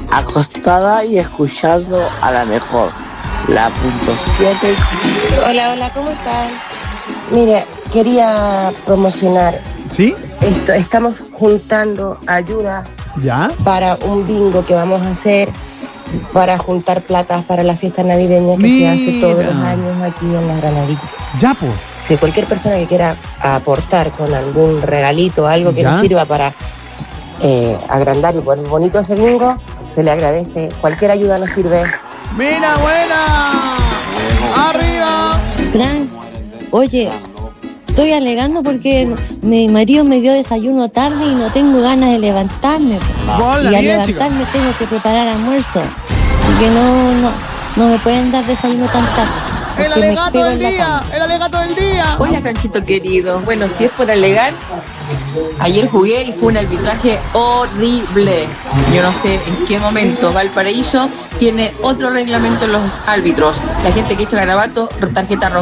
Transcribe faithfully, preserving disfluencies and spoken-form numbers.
acostada y escuchando a la mejor, la punto siete. Hola, hola, ¿cómo están? Mire, quería promocionar. ¿Sí? Esto, estamos juntando ayuda ¿Ya? para un bingo que vamos a hacer para juntar platas para la fiesta navideña que Mira. se hace todos los años aquí en la Granadilla. Ya, pues. Si cualquier persona que quiera aportar con algún regalito, algo que ¿Ya? nos sirva para eh, agrandar y poner bonito ese bingo, se le agradece. Cualquier ayuda nos sirve. ¡Mira, buena! ¡Arriba! Fran, oye, estoy alegando porque mi marido me dio desayuno tarde y no tengo ganas de levantarme. Ponla y al bien, chica. levantarme tengo que preparar almuerzo. Así que no, no, no me pueden dar desayuno tan tarde. ¡El porque me alegato pego del en la día! cama. ¡El alegato del día! Hola, Francisco querido. Bueno, si es por alegar, ayer jugué y fue un arbitraje horrible. Yo no sé en qué momento Valparaíso tiene otro reglamento en los árbitros. La gente que echa garabato, tarjeta roja.